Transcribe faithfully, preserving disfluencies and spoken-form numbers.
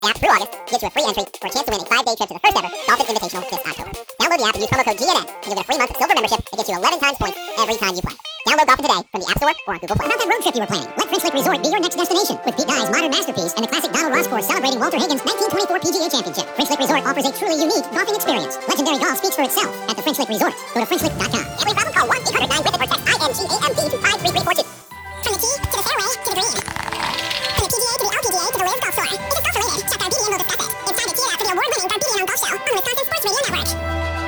The app through August gives you a free entry for a chance to win a five-day trip to the first ever Dolphins Invitational this October. Download the app and use promo code G N N, and you'll get a free month of silver membership that gets you eleven times points every time you play. Download Dolphin today from the App Store or on Google Play. About that road trip you were planning, let French Lick Resort be your next destination. With Pete Dye's modern masterpiece and the classic Donald Ross course celebrating Walter Higgins' nineteen twenty-four P G A Championship. French Lick Resort offers a truly unique golfing experience. Legendary golf speaks for itself at the French Lick Resort. Go to French Lick dot com. Every problem, call one eight hundred nine WITH IT or text I N G A M D to five three three four two. From the tee to the fairway to the green. From the P G A to the L P G A to the Live Golf Store. If it's golf related, check our B D N will discuss it. It's time to tee it up for the award-winning Garbadian Golf Show on the Wisconsin Sports Radio Network.